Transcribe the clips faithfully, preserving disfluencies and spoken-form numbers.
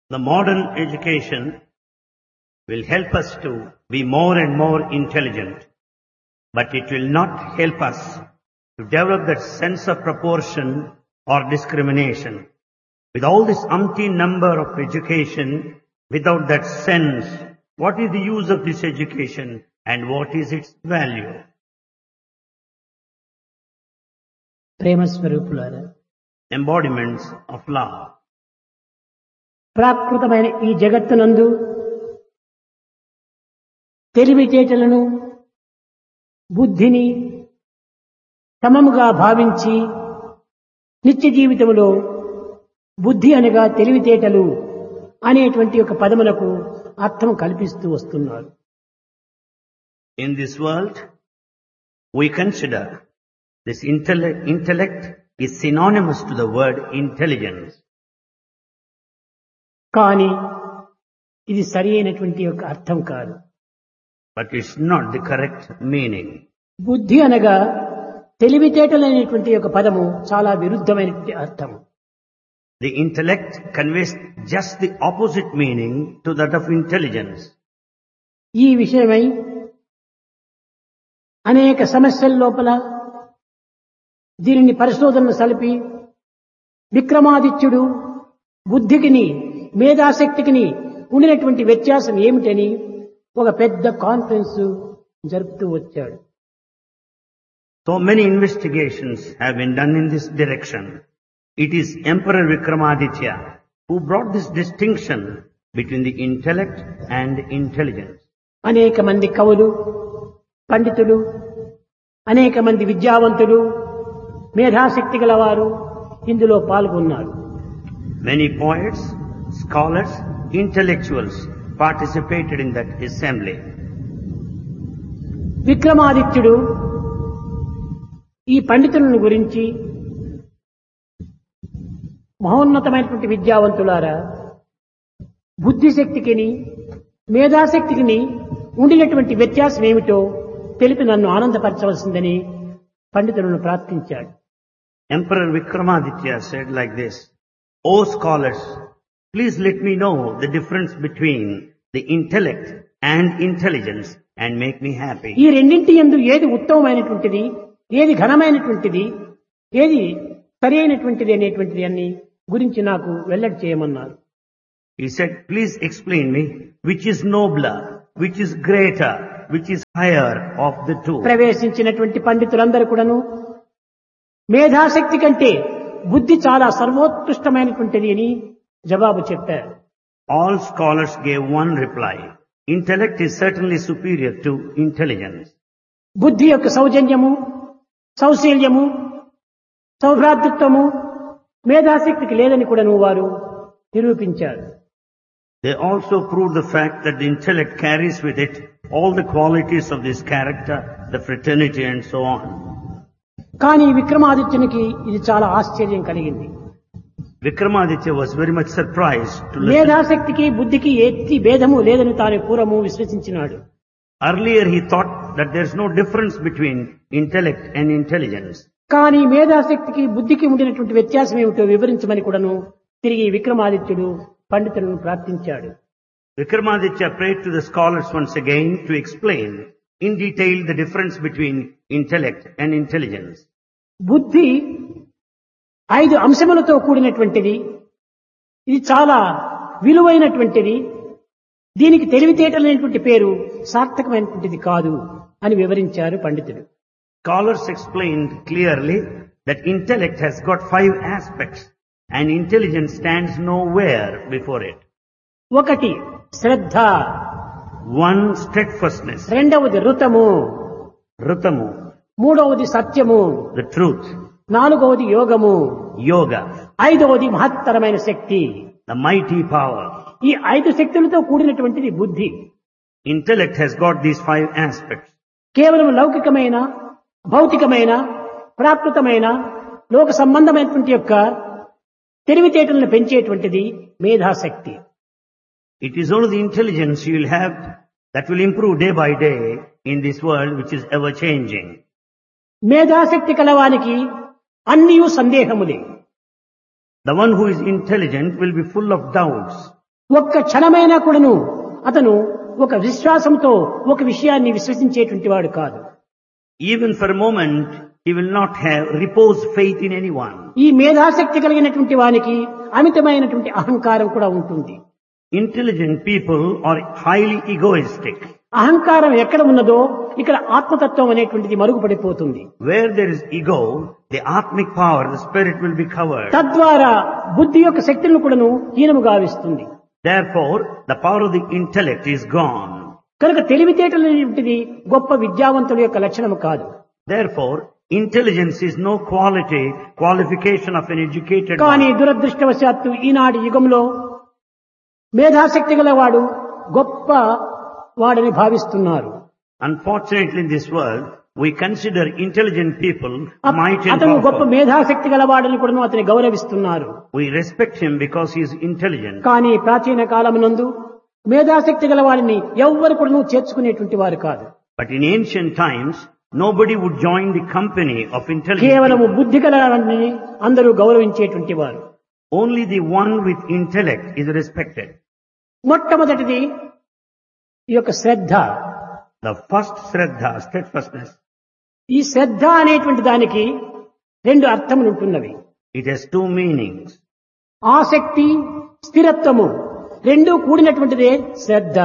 The modern education will help us to be more and more intelligent, but it will not help us to develop that sense of proportion or discrimination. With all this umpteen number of education, without that sense, what is the use of this education and what is its value? ప్రేమ స్వరూపులారా, Embodiments of love. ప్రాకృతమైన ఈ జగత్తునందు తెలివితేటలను బుద్ధిని సమముగా భావించి నిత్య జీవితంలో బుద్ధి అనగా తెలివితేటలు అనేటువంటి ఒక పదములకు అర్థం కల్పిస్తూ వస్తున్నారు. In this world, we consider this intellect, intellect is synonymous to the word intelligence. కానీ ఇది సరి అయినటువంటి యొక్క అర్థం కాదు. But it's not the correct meaning. బుద్ధి అనగా తెలివితేటలు అనేటువంటి ఒక పదము చాలా విరుద్ధమైనటువంటి అర్థము. The intellect conveys just the opposite meaning to that of intelligence. ఈ విషయమై అనేక సమస్యల లోపల దీనిని పరిశోధన సలిపి విక్రమాదిత్యుడు బుద్ధికిని మేధాశక్తికిని ఉండినటువంటి వ్యత్యాసం ఏమిటని ఒక పెద్ద కాన్ఫరెన్స్ జరుపుతూ వచ్చాడు. So many investigations have been done in this direction. It is Emperor Vikramaditya who brought this distinction between the intellect and intelligence. అనేక మంది కవులు, పండితులు, అనేక మంది విద్యావంతులు, మేధాశక్తి గలవారు ఇందులో పాల్గొన్నారు. Many poets, scholars, intellectuals participated in that assembly. విక్రమాదిత్యుడు ఈ పండితులను గురించి మహోన్నతమైనటువంటి విద్యావంతులారా, బుద్ధిశక్తికిని మేధాశక్తికిని ఉండినటువంటి వ్యత్యాసం ఏమిటో తెలిపి నన్ను ఆనందపరచవలసిందని పండితులను ప్రార్థించాడు. Emperor Vikramaditya said like this, O scholars, please let me know the difference between the intellect and intelligence and make me happy. ఈ రెండింటి యందు ఏది ఉత్తమమైనటువంటిది, ఏది ఘనమైనటువంటిది, ఏది సరి అయినటువంటిది అనేటువంటిది అన్ని గురించి నాకు వెల్లడి చేయమన్నారు. He said, please explain me which is nobler, which is greater, which is higher of the two. ప్రవేశించినటువంటి పండితులందరూ కూడాను మేధాశక్తి కంటే బుద్ధి చాలా సర్వోత్కృష్టమైనటువంటిది అని జవాబు చెప్పారు. All scholars gave one reply. Intellect is certainly superior to intelligence. బుద్ధి యొక్క సౌజన్యము, సౌశీల్యము, సౌభ్రాతృత్వము మేధాశక్తికి లేదని కూడా వారు నిరూపించారు. They also proved the fact that the intellect carries with it all the qualities of this character, the fraternity and so on. కానీ విక్రమాదిత్యునికి ఇది చాలా ఆశ్చర్యం కలిగింది. Vikramaditya was very much surprised to listen. మేధాశక్తికి బుద్ధికి ఎట్టి భేదము లేదని తాను పూర్వము విశ్వసించినాడు. Earlier he thought that there is no difference between intellect and intelligence. కానీ మేధాశక్తికి బుద్ధికి ఉండినటువంటి వ్యత్యాసం ఏమిటో వివరించమని కూడాను తిరిగి విక్రమాదిత్యుడు పండితులను ప్రార్థించాడు. Vikramaditya prayed to the scholars once again to explain in detail the difference between intellect and intelligence. బుద్ధి ఐదు అంశములతో కూడినటువంటిది, ఇది చాలా విలువైనటువంటిది, దీనికి తెలివితేటలైనటువంటి పేరు సార్థకమైనటువంటిది కాదు అని వివరించారు పండితుడు. Scholars explained clearly that intellect has got five aspects and intelligence stands nowhere before it. ఒకటి శ్రద్ధ, One, steadfastness, రెండవది ఋతము, ritamu, మూడవది సత్యము, the truth, నాలుగవది యోగము, yoga, ఐదవది మహత్తరమైన శక్తి. the mighty power. ఈ ఐదు శక్తులతో కూడినటువంటిది బుద్ధి. Intellect has got these five aspects. కేవలం లౌకికమైన, భౌతికమైన, ప్రాకృతమైన, లోక సంబంధమైనటువంటి యొక్క తెలివితేటలను పెంచేటువంటిది మేధాశక్తి. It is only the intelligence you will have that will improve day by day in this world which is ever changing. మేధాశక్తి కలవానికి అన్నీ సందేహములే. The one who is intelligent will be full of doubts. ఒక్క క్షణమైనా కూడాను అతను ఒక విశ్వాసంతో ఒక విషయాన్ని విశ్వసించేటువంటి వాడు కాదు. Even for a moment, he will not have reposed faith in anyone. ఈ మేధాశక్తి కలిగినటువంటి వానికి అమితమైనటువంటి అహంకారం కూడా ఉంటుంది. Intelligent people are highly egoistic. అహంకారం ఎక్కడ ఉన్నదో ఇక్కడ ఆత్మతత్వం అనేటువంటిది మరుగుపడిపోతుంది. Where there is ego, the atmic power, the spirit will be covered. తద్వారా బుద్ధి యొక్క శక్తులను కూడాను హీనము గావిస్తుంది. Therefore, the power of the intellect is gone. కనుక తెలివితేటలు అనేటువంటిది గొప్ప విద్యావంతుల యొక్క లక్షణము కాదు. Therefore, intelligence is no quality, qualification of an educated కానీ man. దురదృష్టవశాత్తు ఈనాటి యుగంలో మేధాశక్తి గలవాడు గొప్ప వాడని భావిస్తున్నారు. Unfortunately, in this world, we consider intelligent people mighty and అతను గొప్ప powerful. మేధాశక్తి గలవాడని కూడా అతని గౌరవిస్తున్నారు. We respect him because he is intelligent. కానీ ప్రాచీన కాలమునందు మేధాశక్తి గలవాడిని ఎవ్వరు కూడా చేర్చుకునేటువంటి వారు కాదు. But in ancient times, nobody would join the company of intelligent కేవలము people. బుద్ధి గలవాడిని అందరూ గౌరవించేటువంటి వారు. Only the one with intellect is respected. మొట్టమొదటిది ఈ యొక్క శ్రద్ధ. The first Shraddha, steadfastness, ఈ శ్రద్ధ అనేటువంటి దానికి రెండు అర్థములు ఉంటున్నవి. it has two meanings. ఆసక్తి, స్థిరత్వము రెండు కూడినటువంటిదే శ్రద్ధ.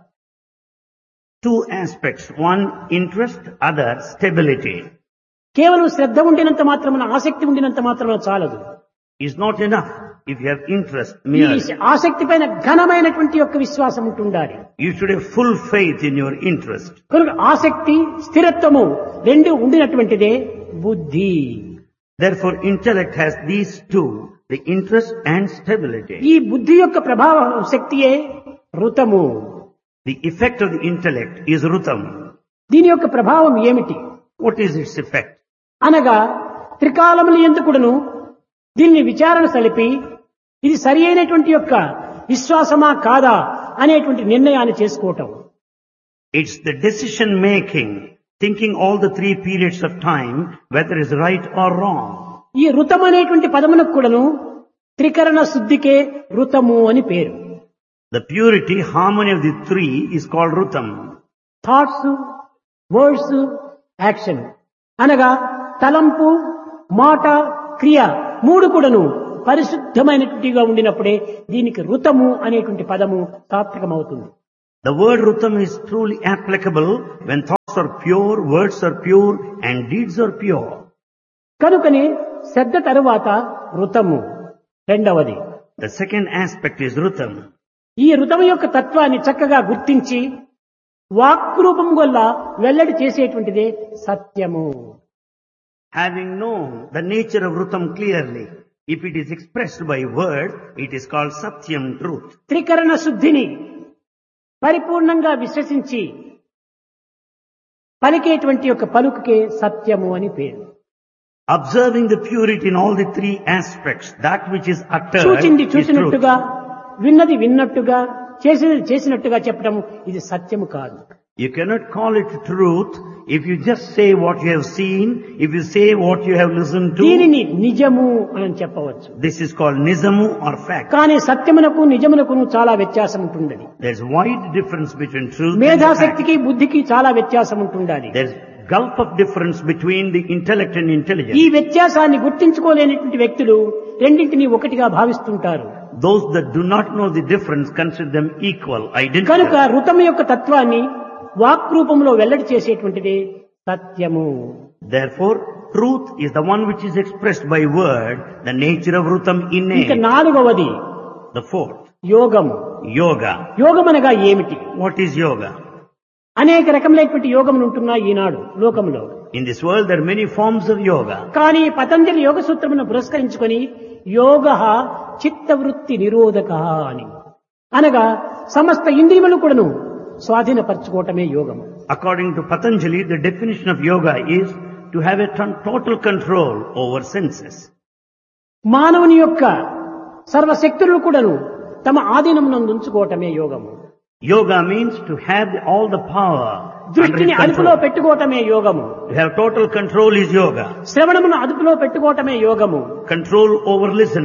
Two aspects. One, interest, other, stability. కేవలం శ్రద్ధ ఉండినంత మాత్రమున, ఆసక్తి ఉండినంత మాత్రమున చాలదు. Is not enough if you have interest ఈ merely. ఆసక్తి పైన ఘనమైనటువంటి యొక్క విశ్వాసం ఉంటుండాలి. You should have full faith in your interest. కనుక ఆసక్తి, స్థిరత్వము రెండు ఉండినటువంటిదే బుద్ధి. Therefore, intellect has these two, the interest and stability. ఈ బుద్ధి యొక్క ప్రభావ శక్తియే ఋతము. The effect of the intellect is rutam. దీని యొక్క ప్రభావం ఏమిటి What is its effect? అనగా త్రికాలములు ఎందుకుడును దీన్ని విచారణ సలిపి ఇది సరి అయినటువంటి యొక్క విశ్వాసమా కాదా అనేటువంటి నిర్ణయాన్ని చేసుకోవటం. It's the decision making, thinking all the three periods of time, whether it's right or wrong. ఈ ఋతం అనేటువంటి పదమునకు కూడాను త్రికరణ శుద్ధికే ఋతము అని పేరు. The purity, harmony of the three is called rutam. Thoughts, words, action అనగా తలంపు, మాట, క్రియ మూడు కూడాను పరిశుద్ధమైనట్టుగా ఉండినప్పుడే దీనికి ఋతము అనేటువంటి పదము సార్థకమవుతుంది. The word rutam is truly applicable when thoughts are pure, words are pure, and deeds are pure. కనుకనే శ్రద్ధ తరువాత ఋతము రెండవది. The second aspect is rutam. ఈ ఋతము యొక్క తత్వాన్ని చక్కగా గుర్తించి వాక్రూపం వల్ల వెల్లడి చేసేటువంటిదే సత్యము. Having known the nature of rutam clearly, if it is expressed by word, it is called satyam, truth. త్రికరణ శుద్ధిని పరిపూర్ణంగా విశ్వసించి పలికేటువంటి యొక్క పలుకుకే సత్యము అని పేరు. Observing the purity in all the three aspects, that which is uttered చూచింది is చూసినట్టుగా, truth. విన్నది విన్నట్టుగా, చేసినది చేసినట్టుగా చెప్పడం ఇది సత్యము కాదు. You cannot call it truth if you just say what you have seen, if you say what you have listened to. దీనిని నిజము అని చెప్పవచ్చు. This is called nizamu or fact. కానీ సత్యమునకు నిజమునకు చాలా వ్యత్యాసం ఉంటుండది. There's wide difference between truth and fact. మేధాశక్తికి బుద్ధికి చాలా వ్యత్యాసం ఉంటుండాలి. There's gulf of difference between the intellect and intelligence. ఈ వ్యత్యాసాన్ని గుర్తించుకోలేనటువంటి వ్యక్తులు రెండింటినీ ఒకటిగా భావిస్తుంటారు. Those that do not know the difference consider them equal, కనుక identical. ఋతము యొక్క తత్వాన్ని వాక్ రూపంలో వెల్లడి చేసేటువంటిది సత్యము. Therefore, truth is the one which is expressed by word, the nature of rutam ఇక innate. నాలుగవది The fourth, యోగము. yoga. యోగం అనగా ఏమిటి? What is yoga? అనేక రకములైనటువంటి యోగములు ఉంటున్నాయి ఈనాడు లోకంలో. In this world there are many forms of yoga. కానీ పతంజలి యోగ సూత్రమును పురస్కరించుకొని యోగ చిత్తవృత్తి నిరోధక అని అనగా సమస్త ఇంద్రియములు కూడాను స్వాధీనపరచుకోవటమే యోగము. According to Patanjali, the definition of yoga is to have a ton- total control over senses. మానవుని యొక్క సర్వశక్తులను కూడాను తమ ఆధీనమునందు ఉంచుకోవటమే యోగము. Yoga means to have the- all the power under దృష్టిని his అదుపులో control. పెట్టుకోవటమే యోగము. To have total control is yoga. శ్రవణమును అదుపులో పెట్టుకోవటమే యోగము. Control over listening.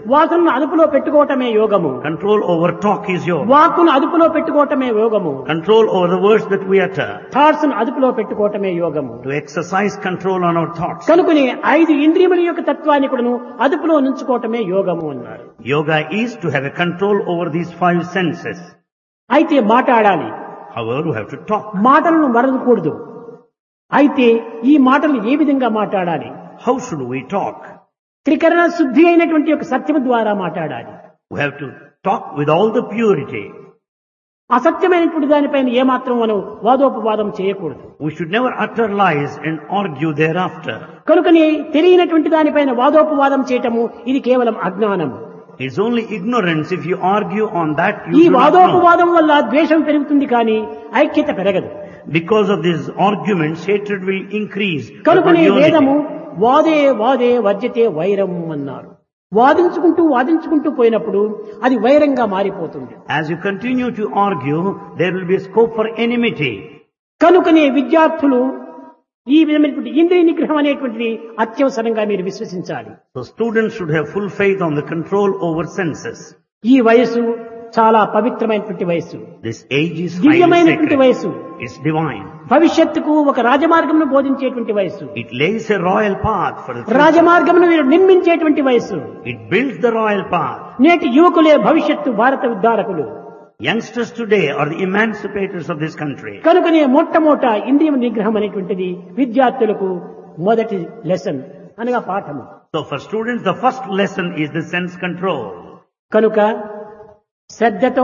వాసనను అదుపులో పెట్టుకోవటమే యోగము. Control over talk is yoga. వాక్కును అదుపులో పెట్టుకోవటమే యోగము. Control over the words that we utter. Thoughts ను అదుపులో పెట్టుకోవటమే యోగము. To exercise control on our thoughts. కనుకనే ఐదు ఇంద్రియముల యొక్క తత్వాన్ని కూడాను అదుపులో ఉంచుకోవటమే యోగము అన్నారు. Yoga is to have a control over these five senses. అయితే మాట్లాడాలి. However, we have to talk. మాటలను మరవకూడదు. అయితే ఈ మాటలు ఏ విధంగా మాట్లాడాలి? How should we talk? త్రికరణ శుద్ధి అయినటువంటి యొక్క సత్యము ద్వారా మాట్లాడాలి. We have to talk with all the purity. అసత్యమైనటువంటి దానిపైన ఏమాత్రం మనం వాదోపవాదం చేయకూడదు. We should never utter lies and argue thereafter. కనుకని తెలియనటువంటి దానిపైన వాదోపవాదం చేయటము ఇది కేవలం అజ్ఞానం. It's only ignorance if you argue on that you ఈ do not know. వాదోపవాదం వల్ల ద్వేషం పెరుగుతుంది కానీ ఐక్యత పెరగదు. Because of these arguments, hatred will increase. కనుకనే but not వేదము unity. వాదే వాదే వర్జతే వైరం అన్నారు. వాదించుకుంటూ వాదించుకుంటూ పోయినప్పుడు అది వైరంగా మారిపోతుంది. As you continue to argue, there will be a scope for enmity. కనుకనే విద్యార్థులు ఈ విధమైనటువంటి ఇంద్రియ నిగ్రహం అనేటువంటిది అత్యవసరంగా మీరు విశ్వసించాలి. So students should have full faith on the control over senses. ఈ వయసు చాలా పవిత్రమైనటువంటి వయసు. This age is highly దివ్యమైనటువంటి sacred. వయసు. It's divine. భవిష్యత్తుకు ఒక రాజమార్గమును బోధించేటువంటి వయసు. It lays a royal path for the future. రాజమార్గమును మీరు నిర్మించేటువంటి వయసు. It builds the royal path. నేటి యువకులే భవిష్యత్తు భారత ఉద్ధారకులు. Youngsters today are the emancipators of this country. కనుకనే మొట్టమొదట ఇంద్రియ నిగ్రహం అనేటువంటిది విద్యార్థులకు మొదటి లెసన్ అనగా పాఠము. So for students, the first lesson is the sense control. కనుక శ్రద్ధతో,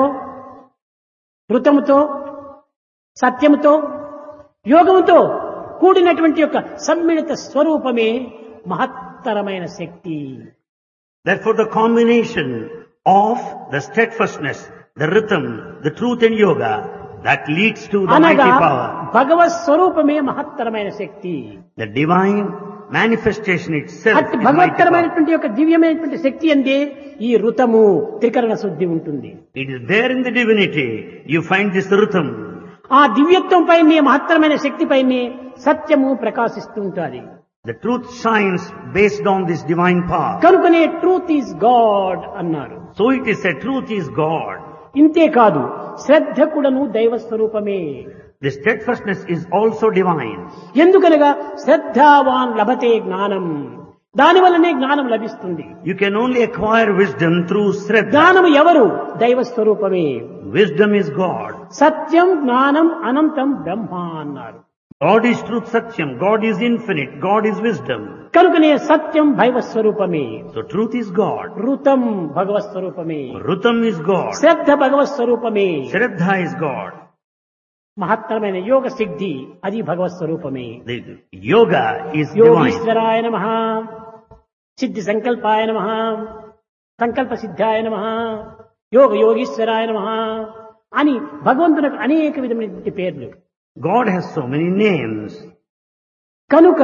కృతముతో, సత్యముతో, యోగముతో కూడినటువంటి యొక్క సమ్మిళిత స్వరూపమే మహత్తరమైన శక్తి. Therefore the combination of the steadfastness, the rhythm, the truth and yoga, that leads to the అనగా mighty power. భగవత్ స్వరూపమే మహత్తరమైన శక్తి. The divine manifestation itself అట్టి is mighty power. భగవత్తరమైనటువంటి యొక్క దివ్యమైనటువంటి శక్తి అందే ఈ ఋతము త్రికరణ శుద్ధి ఉంటుంది. It is there in the divinity. You find this rhythm. ఆ దివ్యత్వం పైనే మహత్తరమైన శక్తి పైనే సత్యము ప్రకాశిస్తూ ఉంటుంది. The truth shines based on this divine power. కనుకనే ట్రూత్ ఈజ్ గాడ్ అన్నారు. So it is said, truth is God. ఇంతే కాదు, శ్రద్ధ కూడాను దైవ స్వరూపమే. The steadfastness is also divine. ఎందుకనగా శ్రద్ధావాన్ లభతే జ్ఞానం, దాని వల్లనే జ్ఞానం లభిస్తుంది. You can only acquire wisdom through Shraddha. జ్ఞానం ఎవరు? దైవ స్వరూపమే. Wisdom is God. సత్యం జ్ఞానం అనంతం బ్రహ్మ అన్నారు. God is truth, Satyam. God is infinite. God is wisdom. కనుకనే సత్యం భైవ స్వరూపమే. So truth is God. ఋతం భగవత్ స్వరూపమే. Rutam is God. శ్రద్ధ భగవత్ స్వరూపమే. Shraddha is God. మహత్తరమైన యోగ సిద్ధి అది భగవత్ స్వరూపమే. The yoga is divine. యోగీశ్వరాయ నమః, సిద్ధి సంకల్పాయ నమః, సంకల్ప సిద్ధాయ నమః, యోగ యోగీశ్వరాయ నమః అని భగవంతునికి అనేక విధమైనటువంటి పేర్లు. God has so many names. కనుక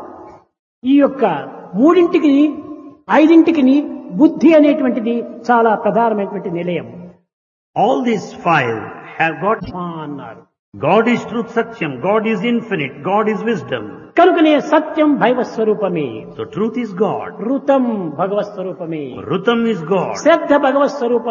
ఈ యొక్క మూడింటికి ఐదింటికి బుద్ధి అనేటువంటిది చాలా ప్రధానమైనటువంటి నిలయం. All these five have got. అన్నారు. God is truth, Satyam. God is infinite. God is wisdom. కనుకనే సత్యం భైవ స్వరూపమే. So truth is God. ఋతం భగవత్ స్వరూపమే. Rutam is God. శ్రద్ధ భగవత్ స్వరూపమే.